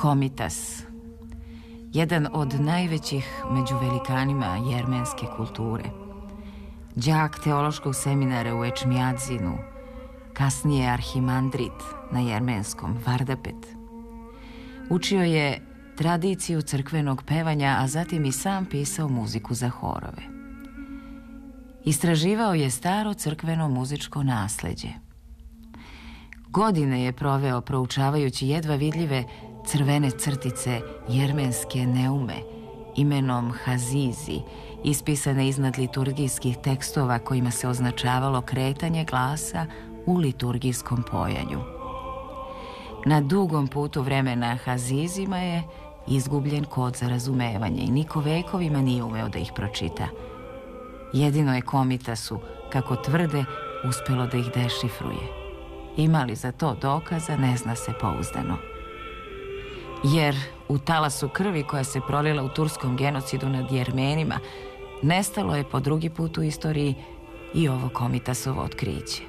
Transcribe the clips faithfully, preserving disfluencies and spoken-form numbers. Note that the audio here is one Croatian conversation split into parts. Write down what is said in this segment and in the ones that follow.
Komitas, jedan od najvećih među velikanima jermenske kulture. Đak teološkog seminara u Ečmijadzinu, kasnije arhimandrit na jermenskom Vardapet. Učio je tradiciju crkvenog pevanja, a zatim i sam pisao muziku za horove. Istraživao je staro crkveno muzičko nasleđe. Godine je proveo proučavajući jedva vidljive crvene crtice jermenske neume imenom Hazizi, ispisane iznad liturgijskih tekstova kojima se označavalo kretanje glasa u liturgijskom pojanju. Na dugom putu vremena Hazizima je izgubljen kod za razumevanje i niko vekovima nije umeo da ih pročita. Jedino je Komitasu, kako tvrde, uspelo da ih dešifruje. Ima li za to dokaza, ne zna se pouzdano. Jer u talasu krvi koja se prolila u turskom genocidu nad Jermenima, nestalo je po drugi put u istoriji i ovo Komitasovo otkriće.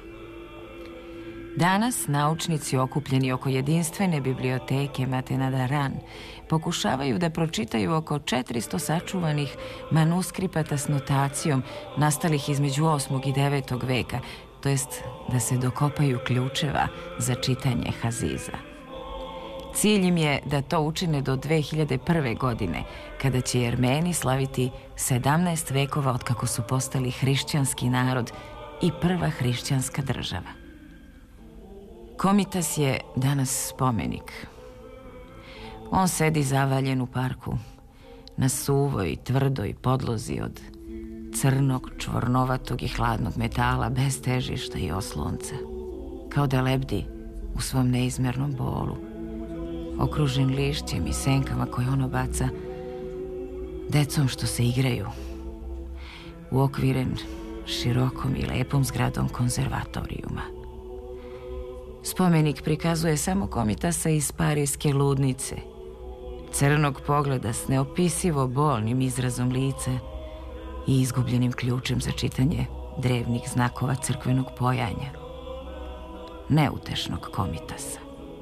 Danas naučnici okupljeni oko jedinstvene biblioteke Matenadaran pokušavaju da pročitaju oko četiristo sačuvanih manuskripata s notacijom nastalih između osmog i devetog veka, to jest da se dokopaju ključeva za čitanje Haziza. Cilj im je da to učine do dve hiljade prve. godine, kada će Jermeni slaviti sedamnaest vekova od kako su postali hrišćanski narod i prva hrišćanska država. Komitas je danas spomenik. On sedi zavaljen u parku, na suvoj, tvrdoj podlozi od crnog, čvornovatog i hladnog metala, bez težišta i oslonca, kao da lebdi u svom neizmernom bolu, okružen lišćem i senkama koje ono baca decom što se igraju, uokviren širokom i lepom zgradom konzervatorijuma. Spomenik prikazuje samo Komitasa iz parijske ludnice, crnog pogleda s neopisivo bolnim izrazom lica i izgubljenim ključem za čitanje drevnih znakova crkvenog pojanja. Neutešnog Komitasa.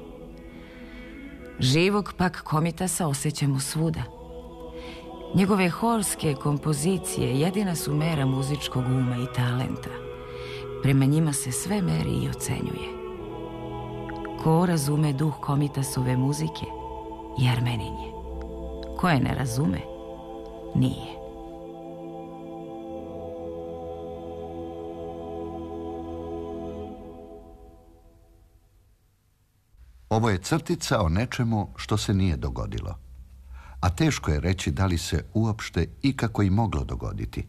Živog pak Komitasa osjećamo svuda. Njegove horske kompozicije jedina su mera muzičkog uma i talenta. Prema njima se sve meri i ocenjuje. Ko razume duh Komitasove muzike, Jermenin je. Ko je ne razume, nije. Ovo je crtica o nečemu što se nije dogodilo. A teško je reći da li se uopšte ikako i moglo dogoditi.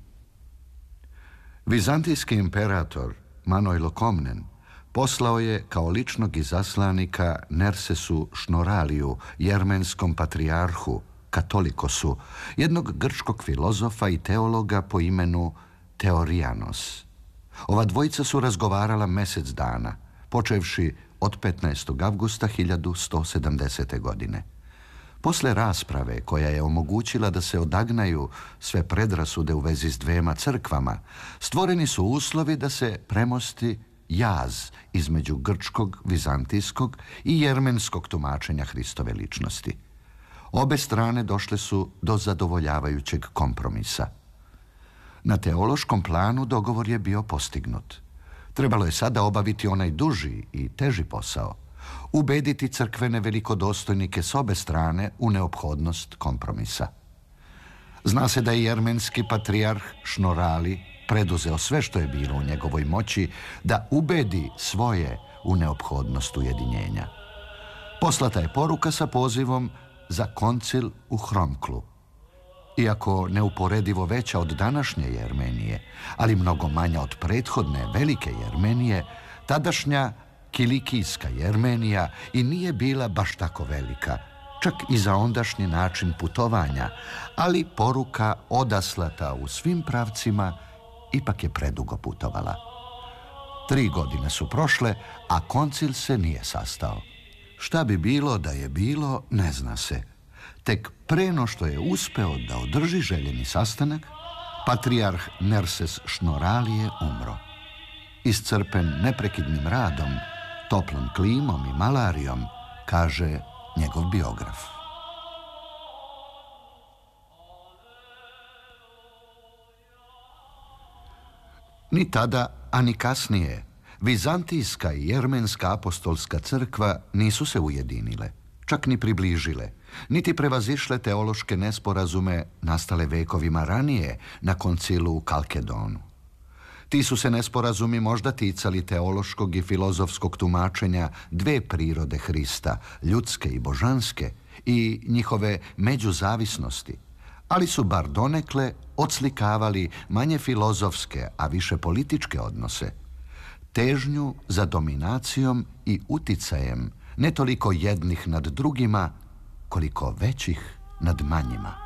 Vizantijski imperator Manojlo Komnen poslao je kao ličnog izaslanika Nersesu Šnoraliju, jermenskom patrijarhu, katolikosu, jednog grčkog filozofa i teologa po imenu Teorijanos. Ova dvojica su razgovarala mesec dana, počevši od petnaestog avgusta hiljadu sto sedamdesete. godine. Posle rasprave koja je omogućila da se odagnaju sve predrasude u vezi s dvema crkvama, stvoreni su uslovi da se premosti jaz između grčkog, vizantijskog i jermenskog tumačenja Hristove ličnosti. Obe strane došle su do zadovoljavajućeg kompromisa. Na teološkom planu dogovor je bio postignut. Trebalo je sada obaviti onaj duži i teži posao, ubediti crkvene velikodostojnike s obe strane u neophodnost kompromisa. Zna se da je jermenski patrijarh Šnorali preduzeo sve što je bilo u njegovoj moći da ubedi svoje u neophodnost ujedinjenja. Poslata je poruka sa pozivom za koncil u Hromklu. Iako neuporedivo veća od današnje Jermenije, ali mnogo manja od prethodne velike Jermenije, tadašnja Kilikijska Jermenija i nije bila baš tako velika, čak i za ondašnji način putovanja, ali poruka odaslata u svim pravcima ipak je predugo putovala. Tri godine su prošle, a koncil se nije sastao. Šta bi bilo da je bilo, ne zna se. Tek pre no što je uspeo da održi željeni sastanak, patrijarh Nerses Šnorali je umro. Iscrpen neprekidnim radom, toplom klimom i malarijom, kaže njegov biograf. Ni tada, a ni kasnije, Vizantijska i Jermenska apostolska crkva nisu se ujedinile, čak ni približile, niti prevazišle teološke nesporazume nastale vekovima ranije na koncilu u Kalkedonu. Ti su se nesporazumi možda ticali teološkog i filozofskog tumačenja dve prirode Hrista, ljudske i božanske, i njihove međuzavisnosti, ali su bar donekle odslikavali manje filozofske, a više političke odnose, težnju za dominacijom i uticajem ne toliko jednih nad drugima, koliko većih nad manjima.